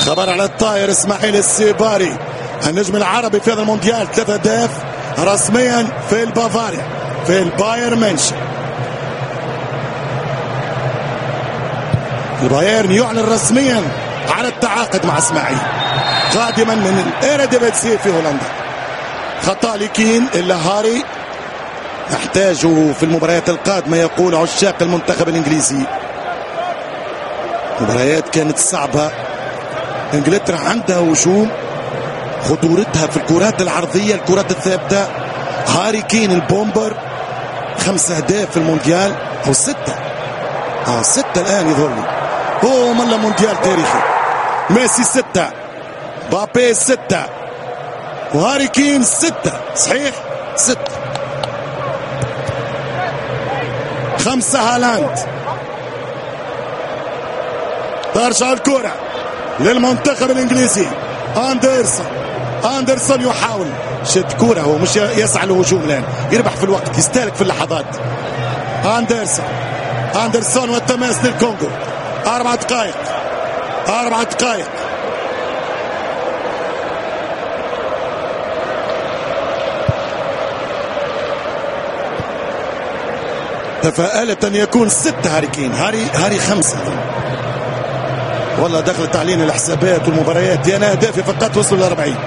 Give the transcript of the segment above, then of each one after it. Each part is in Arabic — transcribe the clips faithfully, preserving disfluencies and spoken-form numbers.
خبر على الطاير اسماعيل السيباري النجم العربي في هذا المونديال، ثلاثة أهداف رسميا في البافاريا في البايرن ميونخ. البايرن يعلن رسميا على التعاقد مع اسماعيل قادما من الإيريديفيسي في هولندا. خطأ لكين إلا هاري يحتاجه في المباريات القادمة يقول عشاق المنتخب الإنجليزي. مباريات كانت صعبة، انجلترا عندها هجوم، خطورتها في الكرات العرضية الكرات الثابتة. هاري كين البومبر خمس أهداف في المونديال أو ستة اه ستة الآن يظهر لي. اوه ملا مونديال تاريخي. ميسي ستة، بابي ستة، وهاري كين ستة، صحيح ستة. خمسة هالاند. ترجع الكرة للمنتخب الإنجليزي. أندرسون أندرسون يحاول شد كرة، هو مش يسعى للهجوم الآن، يربح في الوقت، يستهلك في اللحظات. أندرسون أندرسون والتماس للكونغو. أربع دقائق أربع دقائق تفائلت أن يكون ستة هاري كين. هاري هاري خمسة. والله دخلت تعلين الحسابات والمباريات دي أنا أهدافي فقط وصلوا لأربعين.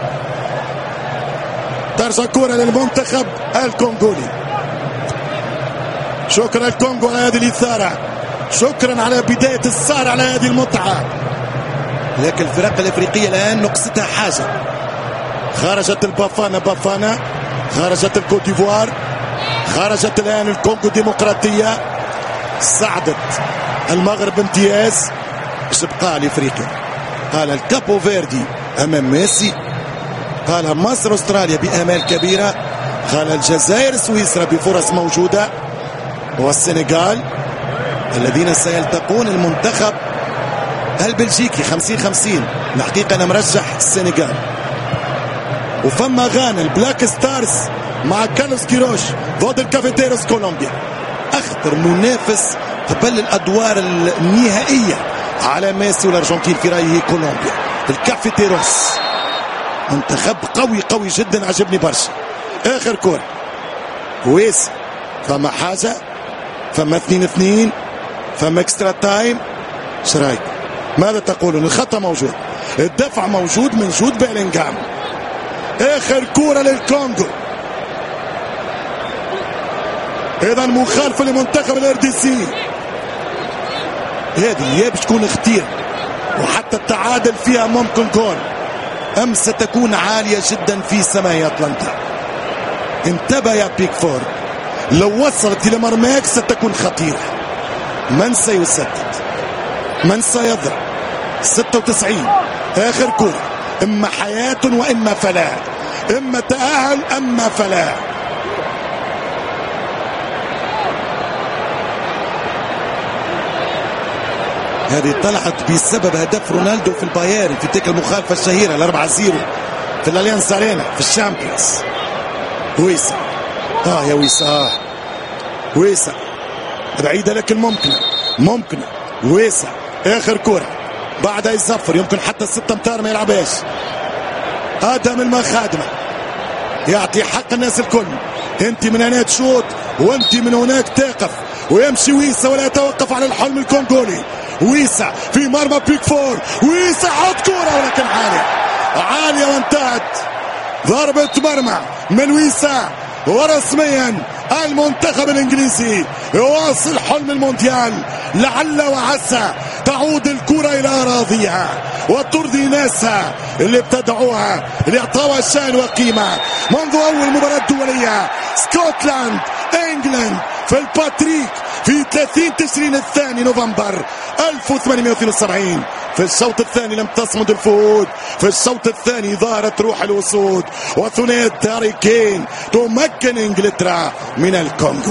ترجع كرة للمنتخب الكونغولي. شكرا الكونغو على هذه الإثارة، شكرا على بداية السار على هذه المتعة. لكن الفرق الأفريقية الآن نقصتها حاجة. خرجت البافانا بافانا، خرجت الكوت ديفوار، خرجت الآن الكونغو الديمقراطية. صعدت المغرب بامتياز. ايش بقى لافريقيا؟ قال الكابو فيردي امام ميسي، قال مصر استراليا بامال كبيره، قال الجزائر سويسرا بفرص موجوده، والسنغال الذين سيلتقون المنتخب البلجيكي خمسين خمسين. الحقيقه انا مرشح السنغال. وفما غانا البلاك ستارز مع كارلوس كيروش ضد الكافيتيروس كولومبيا. اخطر منافس قبل الادوار النهائيه على ميسي والارجنتين في رايي كولومبيا. الكافيتيروس منتخب قوي قوي جدا، عجبني برشا. اخر كرة ويس، فما حاجة، فما اثنين اثنين، فما اكسترا تايم. شرايك ماذا تقولون؟ الخطأ موجود، الدفع موجود من جود بيلينغهام. اخر كرة للكونغو. اذا مخالفة لمنتخب الار دي سي. هذه هي باش تكون اختيار، وحتى التعادل فيها ممكن كون، ام ستكون عالية جدا في سماء اتلانتا. انتبه يا بيكفورد، لو وصلت الى مرماك ستكون خطيرة. من سيسدد؟ من سيضرب؟ ستة وتسعين. اخر كرة، اما حياة واما فلاح، اما تأهل اما فلاح. هذه طلعت بسبب هدف رونالدو في البايرن في تلك المخالفة الشهيرة الأربعة زيرو في الأليانز أرينا في الشامبيونز. ويسا آه يا ويسا آه ويسا بعيدة لكن ممكنة ممكنة. ويسا آخر كرة بعدها يصفر، يمكن حتى الستة امتار ما يلعبهاش. آدم المخادمة يعطي حق الناس الكل. انت من هنا تشوط وانت من هناك تقف، ويمشي ويسا ولا يتوقف على الحلم الكونغولي. ويسا في مرمى بيكفورد، ويسا حط كورة ولكن عالية عالية وانتهت. ضربة مرمى من ويسا، ورسميا المنتخب الانجليزي يواصل حلم المونديال. لعل وعسى تعود الكرة الى اراضيها وترضي ناسها اللي ابتدعوها، اللي اعطوها شان وقيمة منذ اول مباراة دولية. سكوتلاند انجلاند في الباتريك في ثلاثين تشرين الثاني نوفمبر ألف وثمانمائة واثنين وسبعين. في الشوط الثاني لم تصمد الفهود، في الشوط الثاني ظهرت روح الوسود، وثنائية هاري كين تمكن انجلترا من الكونغو.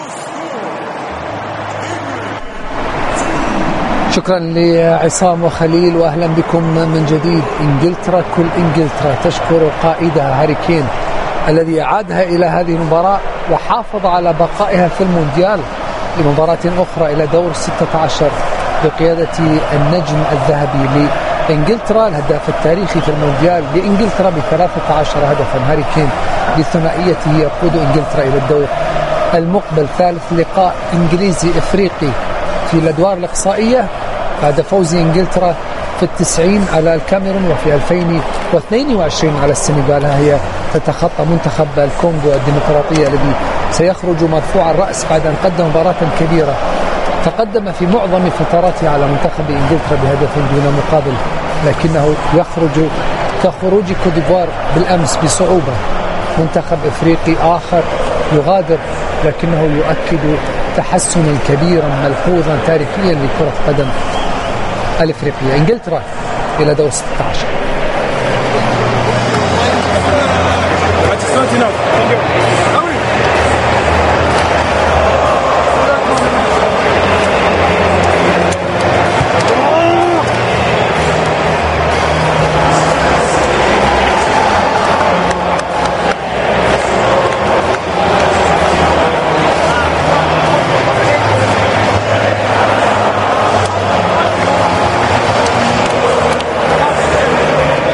شكرا لعصام وخليل، واهلا بكم من جديد. انجلترا كل انجلترا تشكر قائدها هاري كين الذي اعادها الى هذه المباراة وحافظ على بقائها في المونديال لمباراة اخرى الى دور ستة عشر بقيادة النجم الذهبي إنجلترا الهداف التاريخي في المونديال لإنجلترا بثلاثة عشر هدفا. هاري كين بثنائيته يقود إنجلترا إلى الدور المقبل. ثالث لقاء إنجليزي إفريقي في الأدوار الإقصائية بعد فوز إنجلترا في التسعين على الكاميرون وفي ألفين واثنين وعشرين على السنغال. هي تتخطى منتخب الكونغو الديمقراطية الذي سيخرج مرفوع الرأس بعد أن قدم مباراة كبيرة. تقدم في معظم فتراته على منتخب إنجلترا بهدف دون مقابل، لكنه يخرج كخروج كوديفوار بالأمس بصعوبة. منتخب إفريقي آخر يغادر، لكنه يؤكد تحسنا كبيرا ملحوظا تاريخيا لكرة القدم الإفريقية. إنجلترا إلى دور ستة عشر. I just want to know.